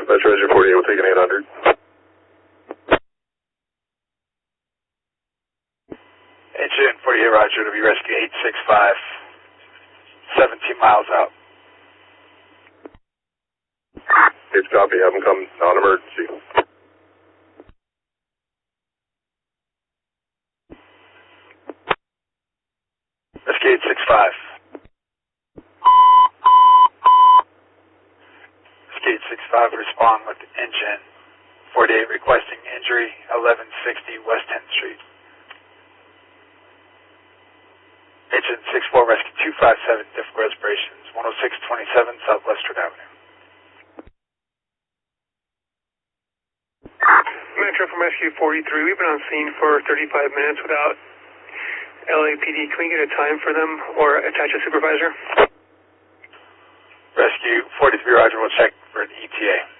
Metro Roger 48, we'll take an 800. Engine 48 Roger to be rescue 865, 17 miles out. It's copy, have them come non-emergency. Rescue 865. Rescue 865, respond with engine 48 requesting injury 1160 West 10th Street. Engine 64 rescue 257, difficult respirations, 10627 Southwestern Avenue. Metro from Rescue 43, we've been on scene for 35 minutes without LAPD. Can we get a time for them or attach a supervisor? Rescue 43 Roger, we'll check for an ETA.